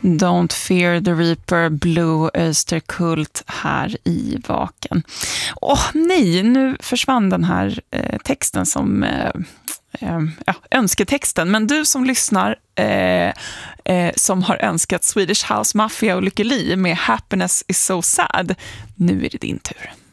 Don't Fear the Reaper, Blue Oyster Cult här i Vaken. Nej, nu försvann den här texten som önsketexten. Men du som lyssnar som har önskat Swedish House Mafia och Lykke Li med Happiness is so sad, nu är det din tur.